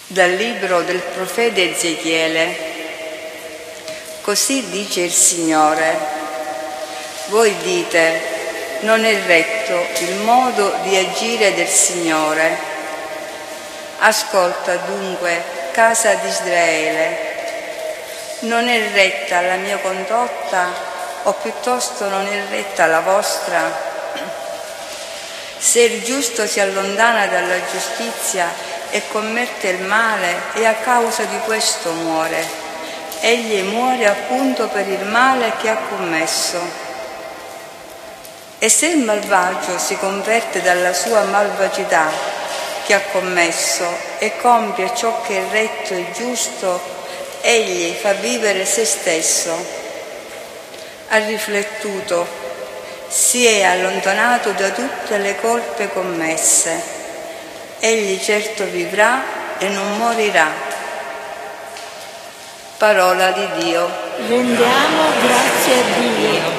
Dal libro del profeta Ezechiele. Così dice il Signore: voi dite, non è retto il modo di agire del Signore. Ascolta dunque, casa di Israele, non è retta la mia condotta, o piuttosto non è retta la vostra? Se il giusto si allontana dalla giustizia e commette il male, e a causa di questo muore. Egli muore appunto per il male che ha commesso. E se il malvagio si converte dalla sua malvagità che ha commesso e compie ciò che è retto e giusto, egli fa vivere se stesso. Ha riflettuto, si è allontanato da tutte le colpe commesse. Egli certo vivrà e non morirà. Parola di Dio. Rendiamo grazie a Dio.